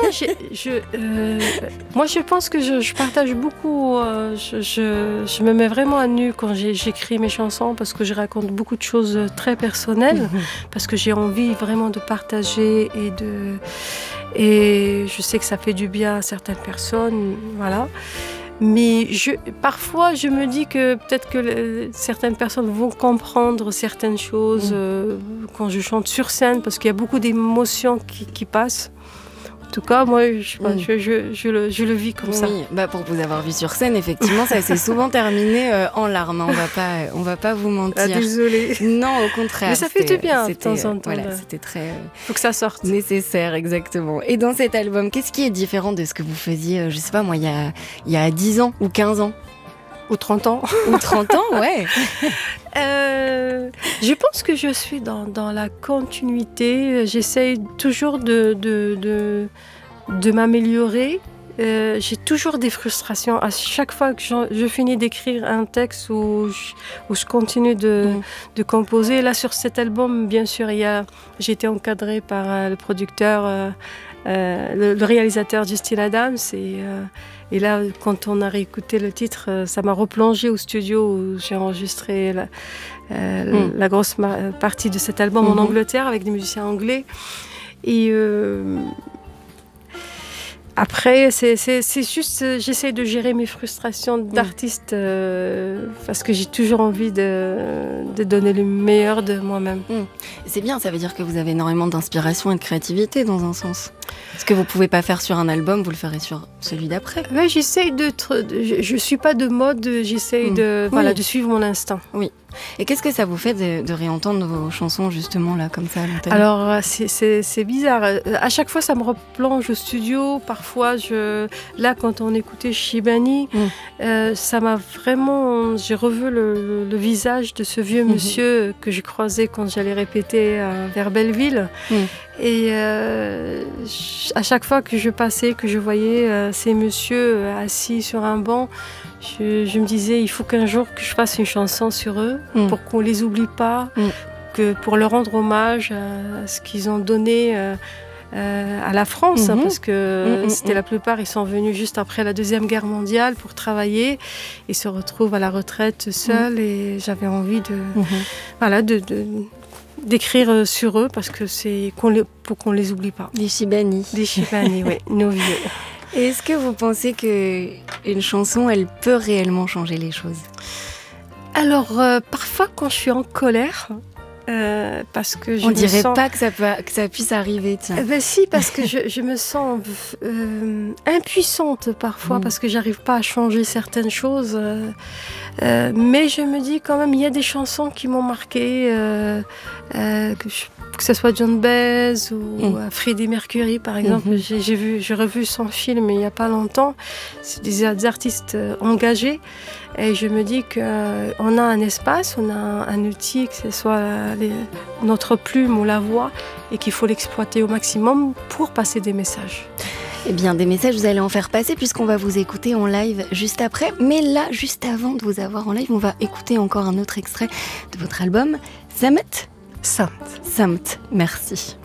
moi je pense que je partage beaucoup, je me mets vraiment à nu quand j'écris mes chansons parce que je raconte beaucoup de choses très personnelles, parce que j'ai envie vraiment de partager et je sais que ça fait du bien à certaines personnes, voilà. Mais parfois, je me dis que peut-être que certaines personnes vont comprendre certaines choses quand je chante sur scène, parce qu'il y a beaucoup d'émotions qui passent. En tout cas, moi, je le vis comme ça. Oui, pour vous avoir vu sur scène, effectivement, ça s'est souvent terminé en larmes. On va pas vous mentir. Ah, désolée. Non, au contraire. Mais ça fait du bien de temps en temps. Voilà, c'était très. Faut que ça sorte. Nécessaire, exactement. Et dans cet album, qu'est-ce qui est différent de ce que vous faisiez, je sais pas moi, il y a 10 ans ou 15 ans? Ou 30 ans. Ou 30 ans, ouais. Je pense que je suis dans la continuité. J'essaye toujours de m'améliorer. J'ai toujours des frustrations. À chaque fois que je finis d'écrire un texte où je continue de composer. Là, sur cet album, bien sûr, j'ai été encadrée par le producteur, le réalisateur Justin Adams. Et là, quand on a réécouté le titre, ça m'a replongée au studio où j'ai enregistré la grosse partie de cet album en Angleterre avec des musiciens anglais. Et après, c'est juste, j'essaie de gérer mes frustrations d'artiste parce que j'ai toujours envie de donner le meilleur de moi-même. C'est bien, ça veut dire que vous avez énormément d'inspiration et de créativité dans un sens. Ce que vous pouvez pas faire sur un album, vous le ferez sur celui d'après. Ouais, j'essaie je suis pas de mode, j'essaie de suivre mon instinct. Oui. Et qu'est-ce que ça vous fait de réentendre vos chansons justement là comme ça à l'antenne? Alors c'est bizarre. À chaque fois ça me replonge au studio. Parfois là quand on écoutait Shibani, ça m'a vraiment. J'ai revu le visage de ce vieux monsieur que j'ai croisé quand j'allais répéter vers Belleville. Et à chaque fois que je passais, que je voyais ces messieurs assis sur un banc, je me disais, il faut qu'un jour que je fasse une chanson sur eux, pour qu'on les oublie pas, pour leur rendre hommage à ce qu'ils ont donné à la France, parce que c'était la plupart, ils sont venus juste après la Deuxième Guerre mondiale pour travailler et se retrouvent à la retraite seuls. Et j'avais envie d'écrire sur eux parce que pour qu'on les oublie pas. Des Shibani. Des Shibani, oui, nos vieux. Et est-ce que vous pensez qu'une chanson, elle peut réellement changer les choses? Alors, parfois quand je suis en colère, parce que on dirait pas que ça puisse arriver, tiens. Si, parce que je me sens impuissante parfois, parce que j'arrive pas à changer certaines choses. Mais je me dis quand même, il y a des chansons qui m'ont marquée, que ce soit John Baez ou Freddie Mercury par exemple. J'ai revu son film il y a pas longtemps. C'est des artistes engagés. Et je me dis qu'on a un espace, on a un outil, que ce soit notre plume ou la voix, et qu'il faut l'exploiter au maximum pour passer des messages. Eh bien, des messages, vous allez en faire passer puisqu'on va vous écouter en live juste après. Mais là, juste avant de vous avoir en live, on va écouter encore un autre extrait de votre album, Samt. Samt. Samt, merci.